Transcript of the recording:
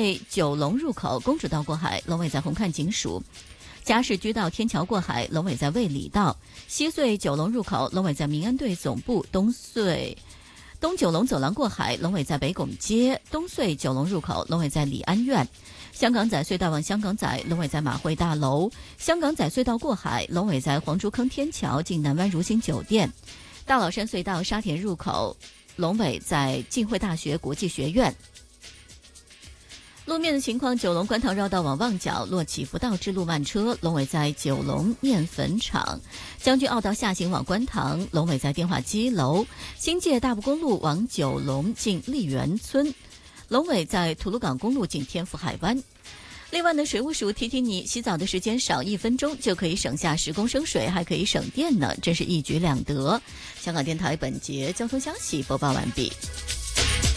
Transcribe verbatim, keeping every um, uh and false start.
穗九龙入口公主道过海，龙尾在红磡警署；嘉市居道天桥过海，龙尾在卫理道；西穗九龙入口，龙尾在民安队总部；东穗东九龙走廊过海，龙尾在北拱街；东穗九龙入口，龙尾在礼安苑；香港仔隧道往香港仔，龙尾在马会大楼；香港仔隧道过海，龙尾在黄竹坑天桥近南湾如星酒店；大老山隧道沙田入口，龙尾在浸会大学国际学院。路面的情况，九龙观塘绕道往旺角落起福道支路慢车，龙尾在九龙面粉厂；将军澳道下行往观塘，龙尾在电话机楼；新界大埔公路往九龙近丽园村，龙尾在吐鲁港公路近天福海湾。另外呢，水务署提醒你，洗澡的时间少一分钟就可以省下十公升水，还可以省电呢，真是一举两得。香港电台本节交通消息播报完毕。